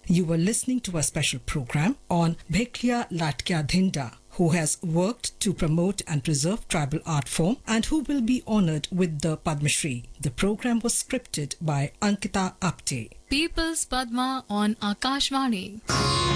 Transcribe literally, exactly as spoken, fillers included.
You were listening to a special program on Bheklia Latkya Dhinda, who has worked to promote and preserve tribal art form and who will be honored with the Padma Shri. The program was scripted by Ankita Apte. People's Padma on Akashvani.